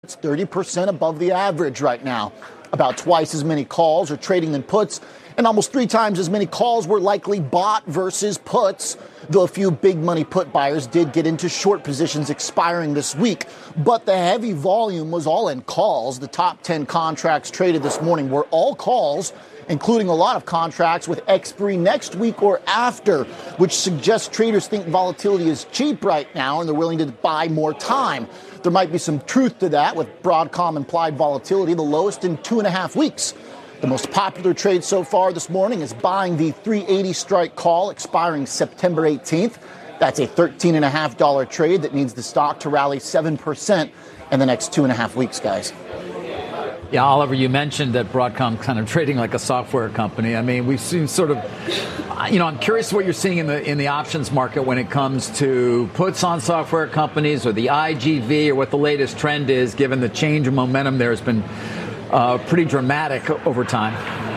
It's 30% above the average right now. About twice as many calls are trading than puts, and almost 3 times as many calls were likely bought versus puts, though a few big money put buyers did get into short positions expiring this week. But the heavy volume was all in calls. The top 10 contracts traded this morning were all calls, including a lot of contracts with expiry next week or after, which suggests traders think volatility is cheap right now and they're willing to buy more time. There might be some truth to that, with Broadcom implied volatility the lowest in 2.5 weeks. The most popular trade so far this morning is buying the 380 strike call expiring September 18th. That's a $13.50 trade that needs the stock to rally 7% in the next 2.5 weeks, guys. Yeah, Oliver, you mentioned that Broadcom kind of trading like a software company. I mean, we've seen sort of, I'm curious what you're seeing in the options market when it comes to puts on software companies or the IGV, or what the latest trend is, given the change in momentum there has been pretty dramatic over time.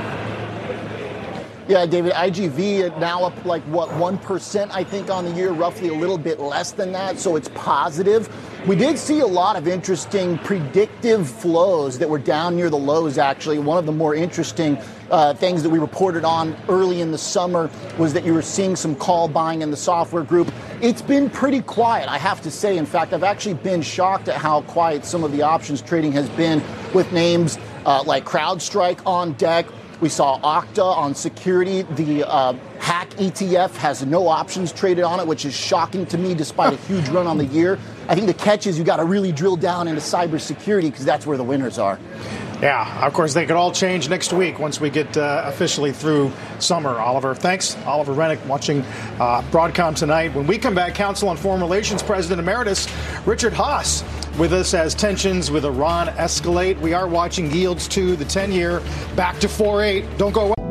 Yeah, David, IGV now up like, 1%, I think, on the year, roughly a little bit less than that, so it's positive. We did see a lot of interesting predictive flows that were down near the lows, actually. One of the more interesting things that we reported on early in the summer was that you were seeing some call buying in the software group. It's been pretty quiet, I have to say. In fact, I've actually been shocked at how quiet some of the options trading has been, with names like CrowdStrike on deck. We saw Okta on security. The Hack ETF has no options traded on it, which is shocking to me despite a huge run on the year. I think the catch is you got to really drill down into cybersecurity, because that's where the winners are. Yeah, of course, they could all change next week once we get officially through summer, Oliver. Thanks. Oliver Rennick watching Broadcom tonight. When we come back, Council on Foreign Relations President Emeritus Richard Haass with us as tensions with Iran escalate. We are watching yields to the 10-year back to 4.8. Don't go away.